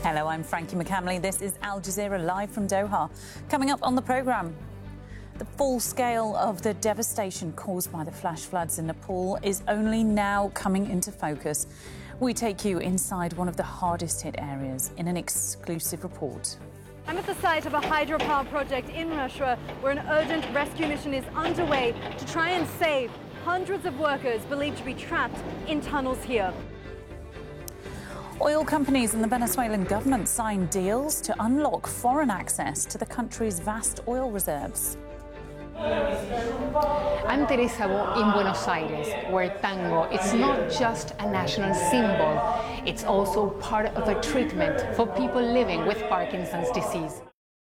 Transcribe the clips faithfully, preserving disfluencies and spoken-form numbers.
Hello, I'm Frankie McCamley. This is Al Jazeera live from Doha. Coming up on the programme, the full scale of the devastation caused by the flash floods in Nepal is only now coming into focus. We take you inside one of the hardest hit areas in an exclusive report. I'm at the site of a hydropower project in Rashwa where an urgent rescue mission is underway to try and save hundreds of workers believed to be trapped in tunnels here. Oil companies and the Venezuelan government signed deals to unlock foreign access to the country's vast oil reserves. I'm Teresa Bo in Buenos Aires, where tango is not just a national symbol, it's also part of a treatment for people living with Parkinson's disease.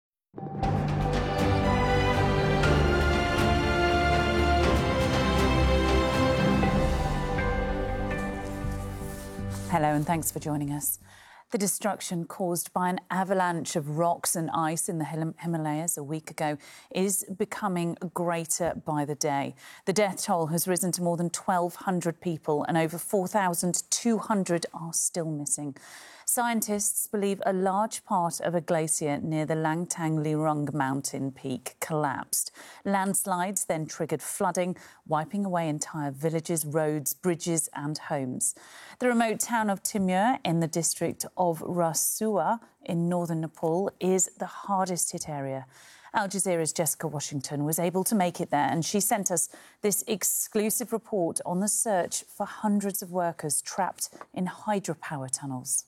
Hello and thanks for joining us. The destruction caused by an avalanche of rocks and ice in the Himalayas a week ago is becoming greater by the day. The death toll has risen to more than twelve hundred people and over four thousand two hundred are still missing. Scientists believe a large part of a glacier near the Langtang Lirung mountain peak collapsed. Landslides then triggered flooding, wiping away entire villages, roads, bridges and homes. The remote town of Timur in the district of Rasua in northern Nepal is the hardest hit area. Al Jazeera's Jessica Washington was able to make it there and she sent us this exclusive report on the search for hundreds of workers trapped in hydropower tunnels.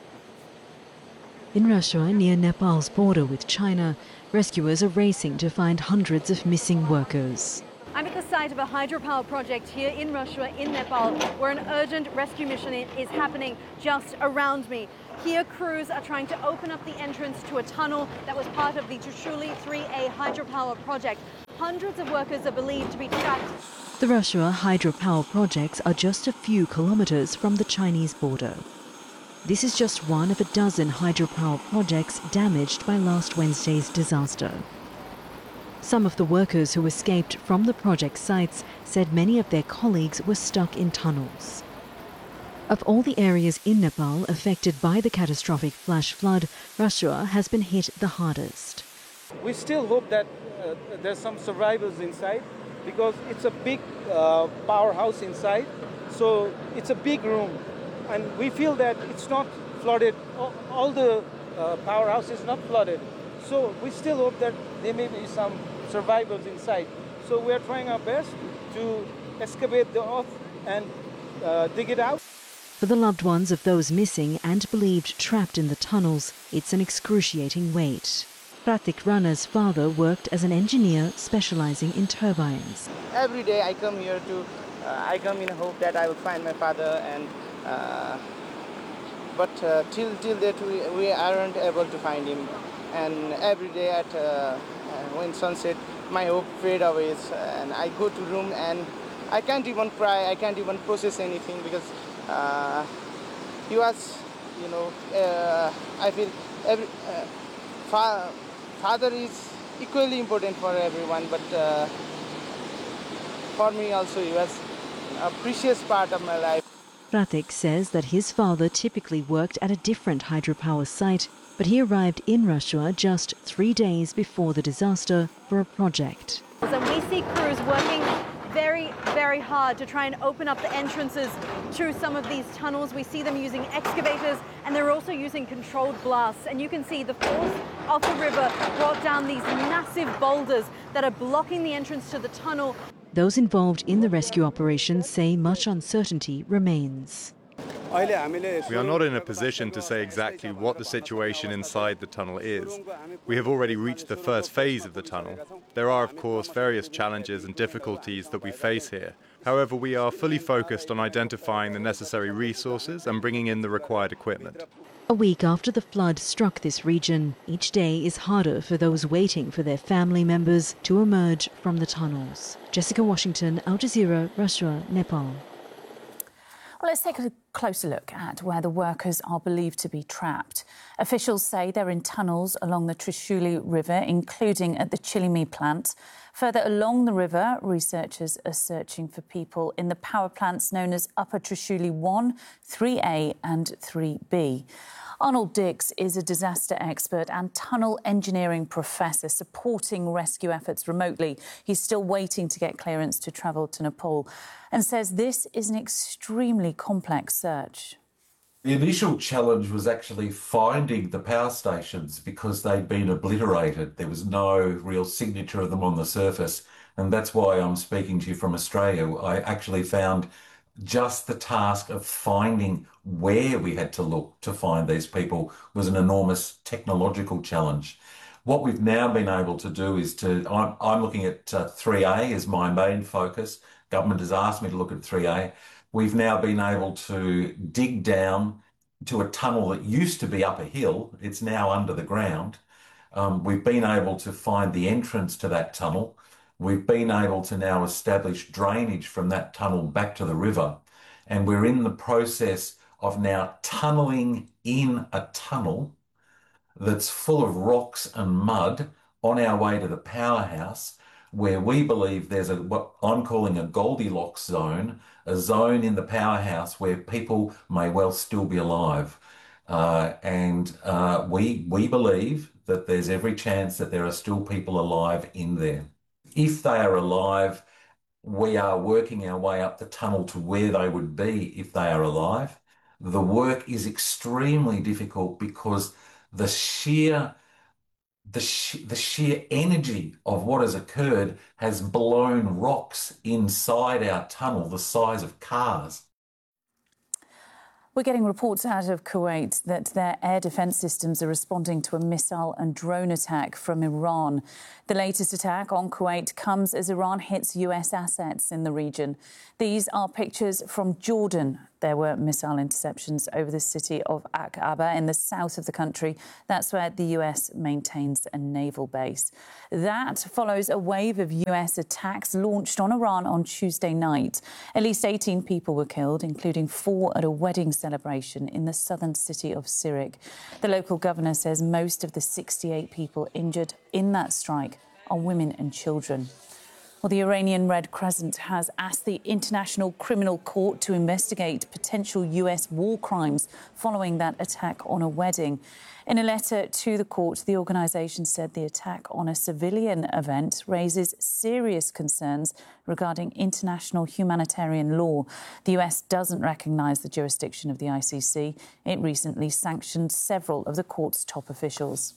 In Rasua, near Nepal's border with China, rescuers are racing to find hundreds of missing workers. I'm at the site of a hydropower project here in Rasua in Nepal where an urgent rescue mission is happening just around me. Here crews are trying to open up the entrance to a tunnel that was part of the Trishuli three A hydropower project. Hundreds of workers are believed to be trapped. The Rasua hydropower projects are just a few kilometres from the Chinese border. This is just one of a dozen hydropower projects damaged by last Wednesday's disaster. Some of the workers who escaped from the project sites said many of their colleagues were stuck in tunnels. Of all the areas in Nepal affected by the catastrophic flash flood, Rasua has been hit the hardest. We still hope that uh, there's some survivors inside because it's a big uh, powerhouse inside, so it's a big room. And we feel that it's not flooded, all, all the uh, powerhouse is not flooded. So we still hope that there may be some survivors inside. So we are trying our best to excavate the earth and uh, dig it out. For the loved ones of those missing and believed trapped in the tunnels, it's an excruciating wait. Pratik Rana's father worked as an engineer specializing in turbines. Every day I come here to, uh, I come in hope that I will find my father and Uh, but uh, till till that we, we aren't able to find him, and every day at uh, when sunset my hope fade away, and I go to room and I can't even cry, I can't even process anything because uh, he was, you know, uh, I feel every uh, fa father is equally important for everyone, but uh, for me also he was a precious part of my life. Pratik says that his father typically worked at a different hydropower site, but he arrived in Rasua just three days before the disaster for a project. And we see crews working very, very hard to try and open up the entrances to some of these tunnels. We see them using excavators and they're also using controlled blasts. And you can see the force of the river brought down these massive boulders that are blocking the entrance to the tunnel. Those involved in the rescue operation say much uncertainty remains. We are not in a position to say exactly what the situation inside the tunnel is. We have already reached the first phase of the tunnel. There are, of course, various challenges and difficulties that we face here. However, we are fully focused on identifying the necessary resources and bringing in the required equipment. A week after the flood struck this region, each day is harder for those waiting for their family members to emerge from the tunnels. Jessica Washington, Al Jazeera, Rasua, Nepal. Well, let's take a closer look at where the workers are believed to be trapped. Officials say they're in tunnels along the Trishuli River, including at the Chilimi plant. Further along the river, researchers are searching for people in the power plants known as Upper Trishuli one, three A and three B. Arnold Dix is a disaster expert and tunnel engineering professor supporting rescue efforts remotely. He's still waiting to get clearance to travel to Nepal and says this is an extremely complex search. The initial challenge was actually finding the power stations because they'd been obliterated. There was no real signature of them on the surface. And that's why I'm speaking to you from Australia. I actually found just the task of finding where we had to look to find these people was an enormous technological challenge. What we've now been able to do is to, I'm, I'm looking at uh, three A as my main focus. Government has asked me to look at three A. We've now been able to dig down to a tunnel that used to be up a hill. It's now under the ground. Um, we've been able to find the entrance to that tunnel. We've been able to now establish drainage from that tunnel back to the river. And we're in the process of now tunneling in a tunnel that's full of rocks and mud on our way to the powerhouse, where we believe there's a what I'm calling a Goldilocks zone, a zone in the powerhouse where people may well still be alive. Uh, and uh, we, we believe that there's every chance that there are still people alive in there. If they are alive, we are working our way up the tunnel to where they would be if they are alive. The work is extremely difficult because the sheer, the, sh the sheer energy of what has occurred has blown rocks inside our tunnel the size of cars. We're getting reports out of Kuwait that their air defence systems are responding to a missile and drone attack from Iran. The latest attack on Kuwait comes as Iran hits U S assets in the region. These are pictures from Jordan. There were missile interceptions over the city of Aqaba in the south of the country. That's where the U S maintains a naval base. That follows a wave of U S attacks launched on Iran on Tuesday night. At least eighteen people were killed, including four at a wedding celebration in the southern city of Sirik. The local governor says most of the sixty-eight people injured in that strike are women and children. Well, the Iranian Red Crescent has asked the International Criminal Court to investigate potential U S war crimes following that attack on a wedding. In a letter to the court, the organisation said the attack on a civilian event raises serious concerns regarding international humanitarian law. The U S doesn't recognise the jurisdiction of the I C C. It recently sanctioned several of the court's top officials.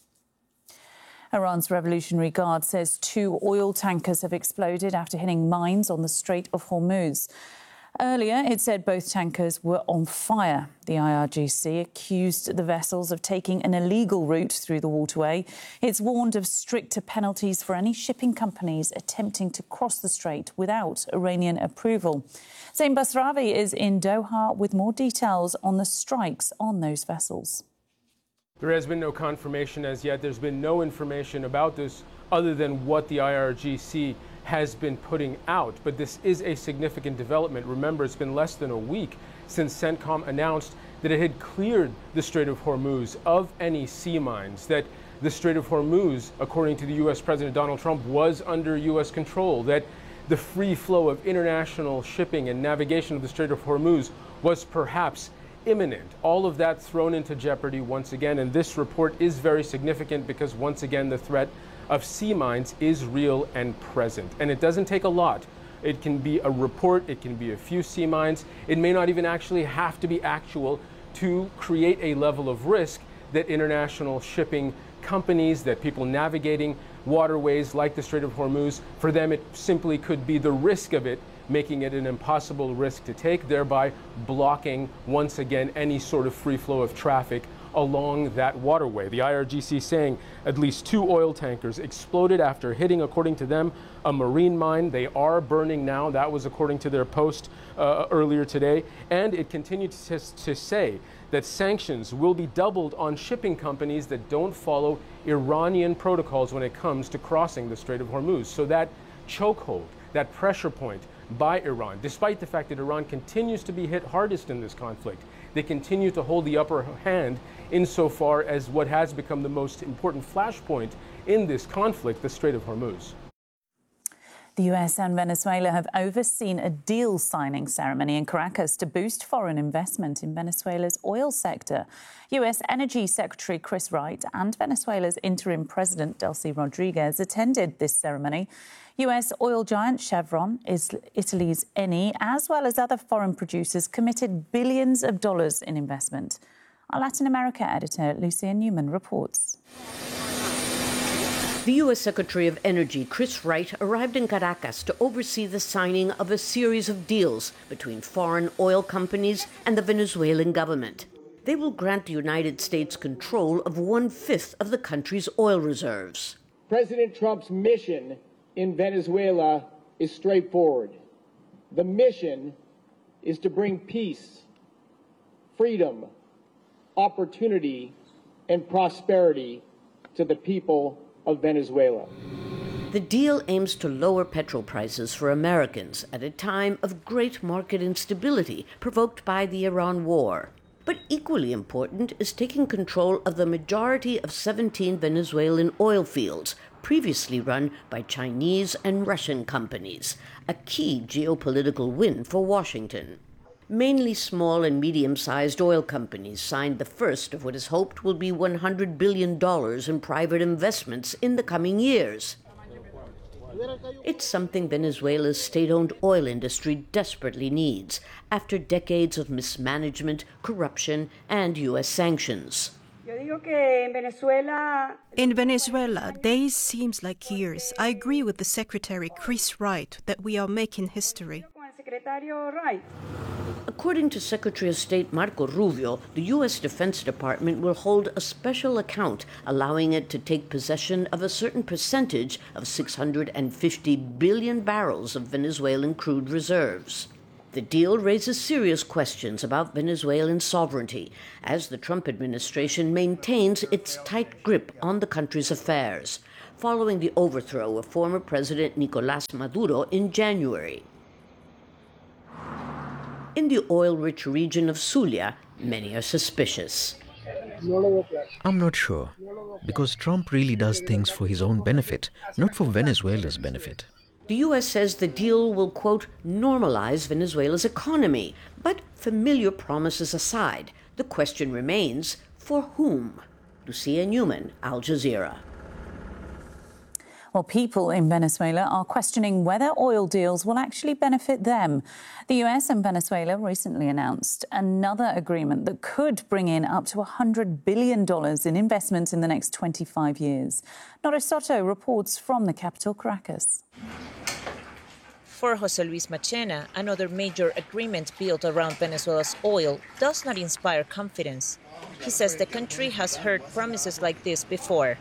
Iran's Revolutionary Guard says two oil tankers have exploded after hitting mines on the Strait of Hormuz. Earlier, it said both tankers were on fire. The I R G C accused the vessels of taking an illegal route through the waterway. It's warned of stricter penalties for any shipping companies attempting to cross the strait without Iranian approval. Zain Basravi is in Doha with more details on the strikes on those vessels. There has been no confirmation as yet. There's been no information about this other than what the I R G C has been putting out. But this is a significant development. Remember, it's been less than a week since CENTCOM announced that it had cleared the Strait of Hormuz of any sea mines, that the Strait of Hormuz, according to the U S President Donald Trump, was under U S control, that the free flow of international shipping and navigation of the Strait of Hormuz was perhaps imminent. All of that thrown into jeopardy once again, and this report is very significant because once again the threat of sea mines is real and present. And it doesn't take a lot. It can be a report, it can be a few sea mines. It may not even actually have to be actual to create a level of risk that international shipping companies, that people navigating waterways like the Strait of Hormuz, for them it simply could be the risk of it making it an impossible risk to take, thereby blocking once again any sort of free flow of traffic along that waterway. The I R G C saying at least two oil tankers exploded after hitting, according to them, a marine mine. They are burning now. That was according to their post uh, earlier today. And it continued to, to say that sanctions will be doubled on shipping companies that don't follow Iranian protocols when it comes to crossing the Strait of Hormuz. So that chokehold, that pressure point by Iran, despite the fact that Iran continues to be hit hardest in this conflict, they continue to hold the upper hand insofar as what has become the most important flashpoint in this conflict, the Strait of Hormuz. The U S and Venezuela have overseen a deal signing ceremony in Caracas to boost foreign investment in Venezuela's oil sector. U S Energy Secretary Chris Wright and Venezuela's interim president Delcy Rodriguez attended this ceremony. U S oil giant Chevron, Italy's Eni, as well as other foreign producers committed billions of dollars in investment. Our Latin America editor, Lucia Newman, reports. The U S Secretary of Energy, Chris Wright, arrived in Caracas to oversee the signing of a series of deals between foreign oil companies and the Venezuelan government. They will grant the United States control of one-fifth of the country's oil reserves. President Trump's mission in Venezuela is straightforward. The mission is to bring peace, freedom, opportunity, and prosperity to the people of Venezuela. The deal aims to lower petrol prices for Americans at a time of great market instability provoked by the Iran war. But equally important is taking control of the majority of seventeen Venezuelan oil fields previously run by Chinese and Russian companies, a key geopolitical win for Washington. Mainly small and medium-sized oil companies signed the first of what is hoped will be one hundred billion dollars in private investments in the coming years. It's something Venezuela's state-owned oil industry desperately needs after decades of mismanagement, corruption, and U S sanctions. In Venezuela, days seems like years. I agree with the Secretary Chris Wright that we are making history. According to Secretary of State Marco Rubio, the U S Defense Department will hold a special account allowing it to take possession of a certain percentage of six hundred fifty billion barrels of Venezuelan crude reserves. The deal raises serious questions about Venezuelan sovereignty as the Trump administration maintains its tight grip on the country's affairs, following the overthrow of former President Nicolás Maduro in January. In the oil-rich region of Zulia, many are suspicious. I'm not sure, because Trump really does things for his own benefit, not for Venezuela's benefit. The U S says the deal will, quote, normalize Venezuela's economy. But familiar promises aside, the question remains, for whom? Lucia Newman, Al Jazeera. Well, people in Venezuela are questioning whether oil deals will actually benefit them. The U S and Venezuela recently announced another agreement that could bring in up to one hundred billion dollars in investment in the next twenty-five years. Nora Soto reports from the capital, Caracas. For José Luis Machena, another major agreement built around Venezuela's oil does not inspire confidence. He says the country has heard promises like this before.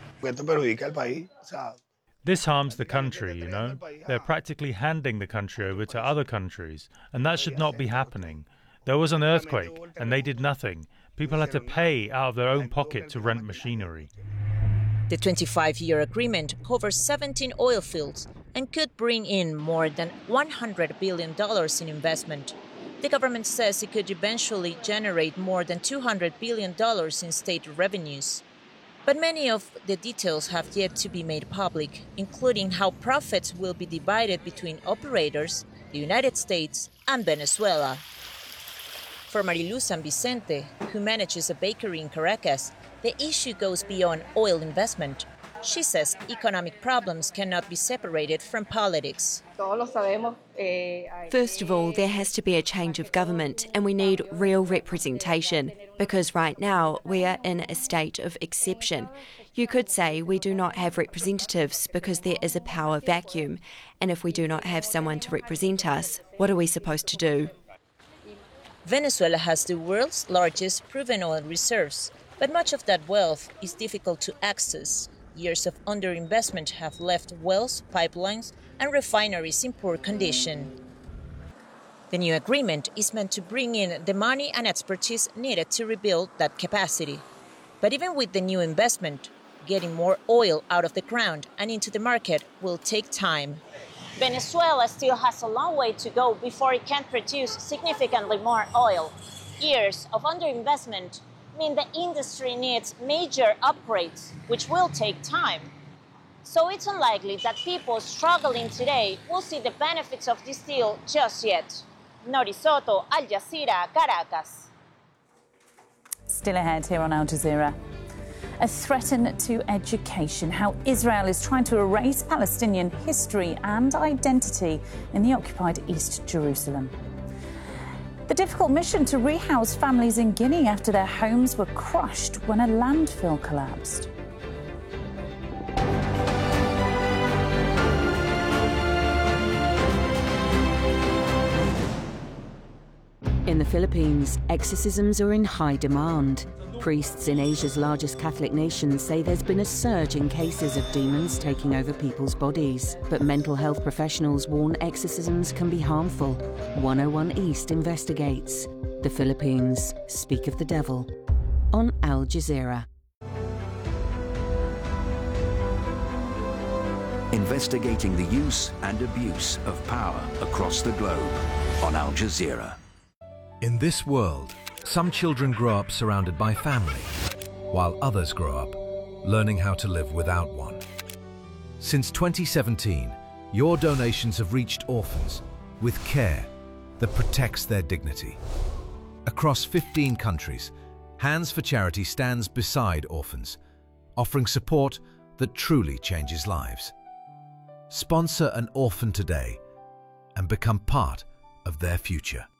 This harms the country, you know. They're practically handing the country over to other countries, and that should not be happening. There was an earthquake, and they did nothing. People had to pay out of their own pocket to rent machinery. The twenty-five-year agreement covers seventeen oil fields and could bring in more than one hundred billion dollars in investment. The government says it could eventually generate more than two hundred billion dollars in state revenues. But many of the details have yet to be made public, including how profits will be divided between operators, the United States, and Venezuela. For Marilu San Vicente, who manages a bakery in Caracas, the issue goes beyond oil investment. She says economic problems cannot be separated from politics. First of all, there has to be a change of government and we need real representation because right now we are in a state of exception. You could say we do not have representatives because there is a power vacuum, and if we do not have someone to represent us, what are we supposed to do? Venezuela has the world's largest proven oil reserves, but much of that wealth is difficult to access. Years of underinvestment have left wells, pipelines, and refineries in poor condition. The new agreement is meant to bring in the money and expertise needed to rebuild that capacity. But even with the new investment, getting more oil out of the ground and into the market will take time. Venezuela still has a long way to go before it can produce significantly more oil. Years of underinvestment mean the industry needs major upgrades, which will take time. So it's unlikely that people struggling today will see the benefits of this deal just yet. Nori Soto, Al Jazeera, Caracas. Still ahead here on Al Jazeera. A threat to education, how Israel is trying to erase Palestinian history and identity in the occupied East Jerusalem. The difficult mission to rehouse families in Guinea after their homes were crushed when a landfill collapsed. In the Philippines, exorcisms are in high demand. Priests in Asia's largest Catholic nation say there's been a surge in cases of demons taking over people's bodies. But mental health professionals warn exorcisms can be harmful. one oh one East investigates. The Philippines, speak of the devil. On Al Jazeera. Investigating the use and abuse of power across the globe on Al Jazeera. In this world, some children grow up surrounded by family, while others grow up learning how to live without one. Since twenty seventeen, your donations have reached orphans with care that protects their dignity. Across fifteen countries, Hands for Charity stands beside orphans, offering support that truly changes lives. Sponsor an orphan today and become part of their future.